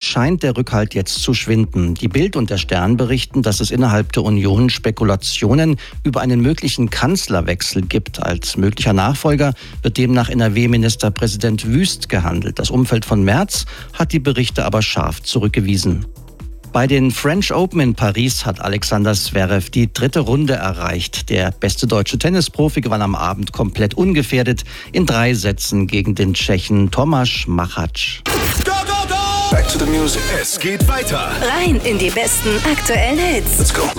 scheint der Rückhalt jetzt zu schwinden. Die Bild und der Stern berichten, dass es innerhalb der Union Spekulationen über einen möglichen Kanzlerwechsel gibt. Als möglicher Nachfolger wird demnach NRW-Ministerpräsident Wüst gehandelt. Das Umfeld von Merz hat die Berichte aber scharf zurückgewiesen. Bei den French Open in Paris hat Alexander Zverev die 3. Runde erreicht. Der beste deutsche Tennisprofi gewann am Abend komplett ungefährdet in 3 Sätzen gegen den Tschechen Tomáš Machač. Go, go, go! Back to the music. Es geht weiter. Rein in die besten aktuellen Hits. Let's go.